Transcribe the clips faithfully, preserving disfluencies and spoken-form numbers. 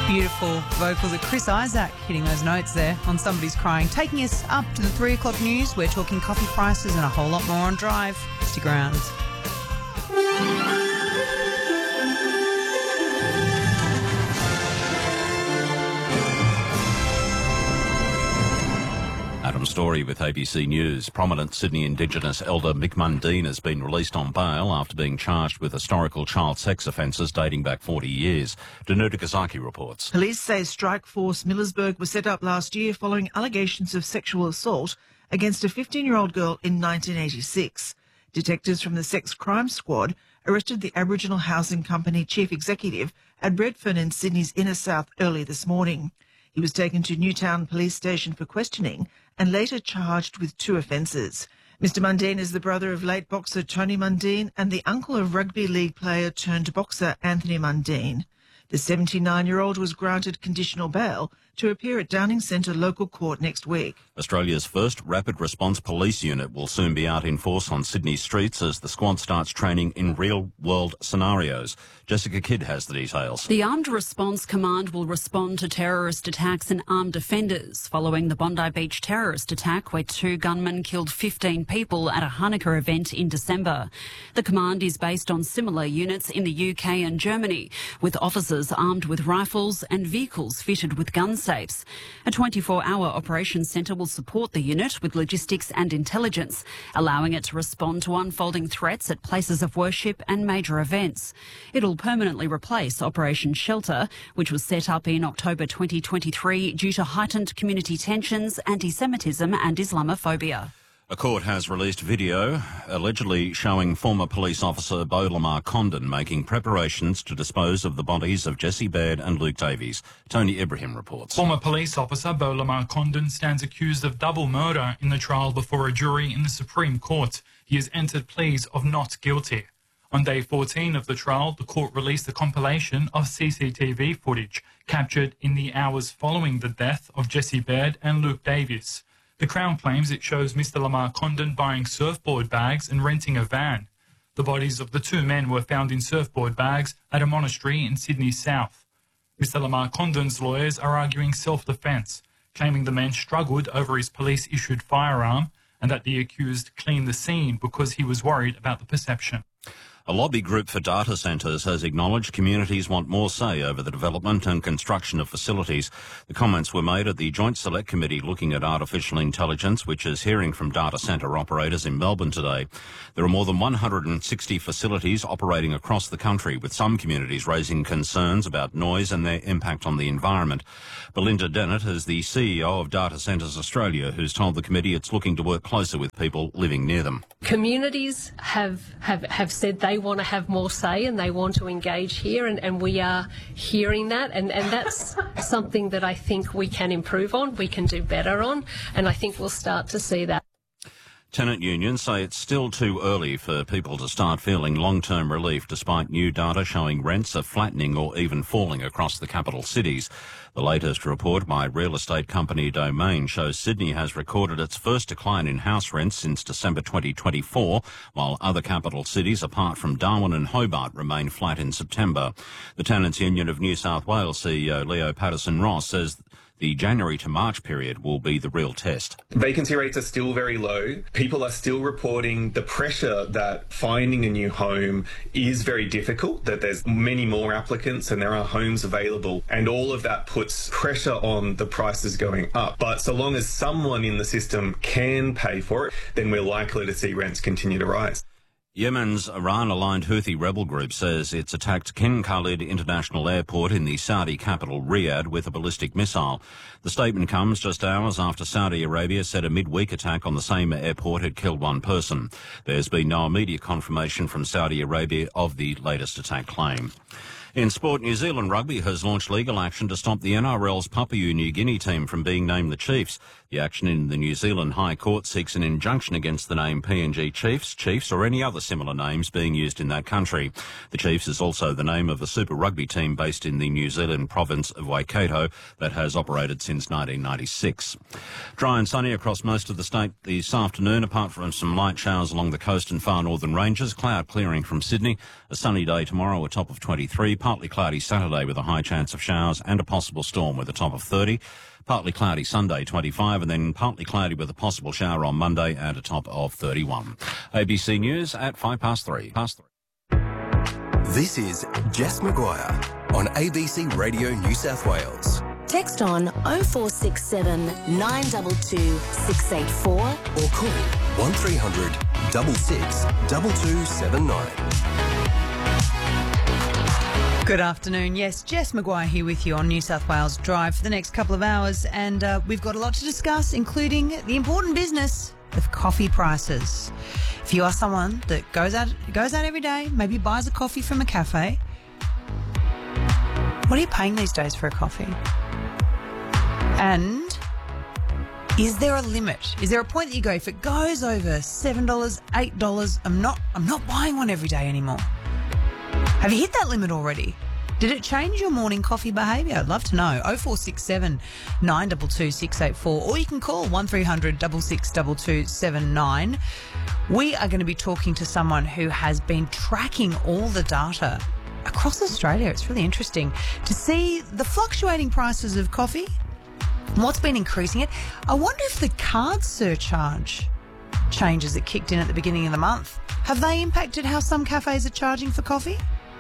Beautiful vocals of Chris Isaac hitting those notes there on Somebody's Crying. Taking us up to the three o'clock news. We're talking coffee prices and a whole lot more on Drive. Stick around. Adam Story with A B C News. Prominent Sydney Indigenous elder Mick Mundine has been released on bail after being charged with historical child sex offences dating back forty years. Danuta Kazaki reports. Police say Strike Force Millersburg was set up last year following allegations of sexual assault against a fifteen-year-old girl in nineteen eighty-six. Detectives from the Sex Crime Squad arrested the Aboriginal Housing Company chief executive at Redfern in Sydney's inner south early this morning. He was taken to Newtown Police Station for questioning and later charged with two offences. Mister Mundine is the brother of late boxer Tony Mundine and the uncle of rugby league player turned boxer Anthony Mundine. The seventy-nine-year-old was granted conditional bail to appear at Downing Centre Local Court next week. Australia's first rapid response police unit will soon be out in force on Sydney streets as the squad starts training in real-world scenarios. Jessica Kidd has the details. The Armed Response Command will respond to terrorist attacks and armed offenders following the Bondi Beach terrorist attack where two gunmen killed fifteen people at a Hanukkah event in December. The command is based on similar units in the U K and Germany, with officers armed with rifles and vehicles fitted with gun safes. A twenty-four hour operations centre will support the unit with logistics and intelligence, allowing it to respond to unfolding threats at places of worship and major events. It'll permanently replace Operation Shelter, which was set up in October twenty twenty-three due to heightened community tensions, anti-Semitism and Islamophobia. A court has released video allegedly showing former police officer Beau Lamar Condon making preparations to dispose of the bodies of Jesse Baird and Luke Davies. Tony Ibrahim reports. Former police officer Beau Lamar Condon stands accused of double murder in the trial before a jury in the Supreme Court. He has entered pleas of not guilty. On day fourteen of the trial, the court released a compilation of C C T V footage captured in the hours following the death of Jesse Baird and Luke Davies. The Crown claims it shows Mister Lamar Condon buying surfboard bags and renting a van. The bodies of the two men were found in surfboard bags at a monastery in Sydney South. Mister Lamar Condon's lawyers are arguing self-defence, claiming the man struggled over his police-issued firearm and that the accused cleaned the scene because he was worried about the perception. A lobby group for data centres has acknowledged communities want more say over the development and construction of facilities. The comments were made at the Joint Select Committee looking at artificial intelligence, which is hearing from data centre operators in Melbourne today. There are more than one hundred sixty facilities operating across the country, with some communities raising concerns about noise and their impact on the environment. Belinda Dennett is the C E O of Data Centres Australia, who's told the committee it's looking to work closer with people living near them. Communities have, have, have said they want to have more say and they want to engage here, and, and we are hearing that, and, and that's something that I think we can improve on, we can do better on, and I think we'll start to see that. Tenant unions say it's still too early for people to start feeling long-term relief despite new data showing rents are flattening or even falling across the capital cities. The latest report by real estate company Domain shows Sydney has recorded its first decline in house rents since December twenty twenty-four, while other capital cities apart from Darwin and Hobart remain flat in September. The Tenants Union of New South Wales C E O Leo Patterson-Ross says the January to March period will be the real test. Vacancy rates are still very low. People are still reporting the pressure that finding a new home is very difficult, that there's many more applicants and there are homes available, and all of that puts pressure on the prices going up. But so long as someone in the system can pay for it, then we're likely to see rents continue to rise. Yemen's Iran-aligned Houthi rebel group says it's attacked King Khalid International Airport in the Saudi capital Riyadh with a ballistic missile. The statement comes just hours after Saudi Arabia said a midweek attack on the same airport had killed one person. There's been no immediate confirmation from Saudi Arabia of the latest attack claim. In sport, New Zealand Rugby has launched legal action to stop the N R L's Papua New Guinea team from being named the Chiefs. The action in the New Zealand High Court seeks an injunction against the name P N G Chiefs, Chiefs or any other similar names being used in that country. The Chiefs is also the name of a Super Rugby team based in the New Zealand province of Waikato that has operated since nineteen ninety-six. Dry and sunny across most of the state this afternoon, apart from some light showers along the coast and far northern ranges. Cloud clearing from Sydney. A sunny day tomorrow, a top of twenty-three. partly cloudy Saturday with a high chance of showers and a possible storm with a top of thirty. Partly cloudy Sunday, twenty-five, and then partly cloudy with a possible shower on Monday and a top of thirty-one. A B C News at five past three. Past three. This is Jess Maguire on A B C Radio New South Wales. Text on oh four six seven, nine two two, six eight four or call one three hundred, six six, two two seven nine. Good afternoon. Yes, Jess Maguire here with you on New South Wales Drive for the next couple of hours, and uh, we've got a lot to discuss, including the important business of coffee prices. If you are someone that goes out goes out every day, maybe buys a coffee from a cafe, what are you paying these days for a coffee? And is there a limit? Is there a point that you go, if it goes over seven dollars, eight dollars, I'm not I'm not buying one every day anymore? Have you hit that limit already? Did it change your morning coffee behaviour? I'd love to know. oh four six seven, nine two two, six eight four, or you can call one three hundred, six six, two two seven nine. We are going to be talking to someone who has been tracking all the data across Australia. It's really interesting to see the fluctuating prices of coffee. What's been increasing it? I wonder if the card surcharge changes that kicked in at the beginning of the month, have they impacted how some cafes are charging for coffee?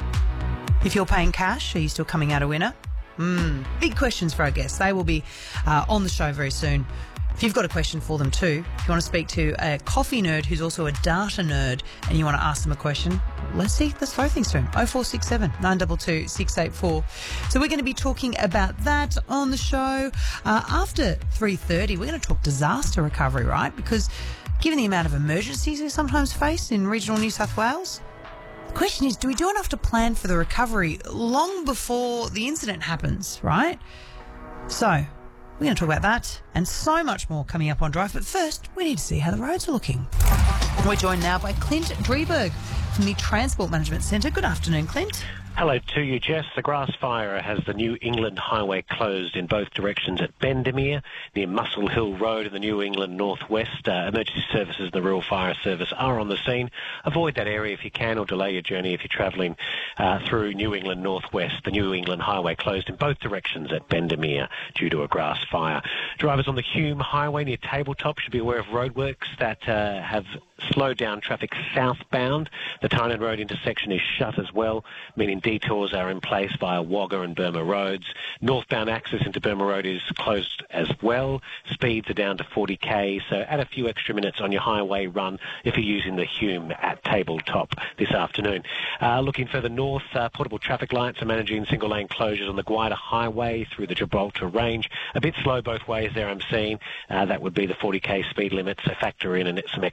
If you're paying cash, are you still coming out a winner? Hmm, big questions for our guests. They will be uh, on the show very soon. If you've got a question for them too, if you want to speak to a coffee nerd who's also a data nerd and you want to ask them a question, let's see, let's throw things to him. oh four six seven, nine two two, six eight four. So we're going to be talking about that on the show. Uh, after three thirty, we're going to talk disaster recovery, right? Because given the amount of emergencies we sometimes face in regional New South Wales, the question is, do we do enough to plan for the recovery long before the incident happens, right? So we're going to talk about that and so much more coming up on Drive. But first, we need to see how the roads are looking. We're joined now by Clint Drieberg from the Transport Management Centre. Good afternoon, Clint. Hello to you, Jess. The grass fire has the New England Highway closed in both directions at Bendemeer, near Muscle Hill Road in the New England Northwest. Uh, emergency services and the Rural Fire Service are on the scene. Avoid that area if you can, or delay your journey if you're travelling uh, through New England Northwest. The New England Highway closed in both directions at Bendemeer due to a grass fire. Drivers on the Hume Highway near Tabletop should be aware of roadworks that uh, have slowed down traffic southbound. The Tynan Road intersection is shut as well, meaning detours are in place via Wagga and Burma roads. Northbound access into Burma Road is closed as well. Speeds are down to forty k, so add a few extra minutes on your highway run if you're using the Hume at Tabletop this afternoon. Uh, looking further north, uh, portable traffic lights are managing single-lane closures on the Guida Highway through the Gibraltar Range. A bit slow both ways there, I'm seeing. Uh, that would be the forty k speed limit, so factor in and some extra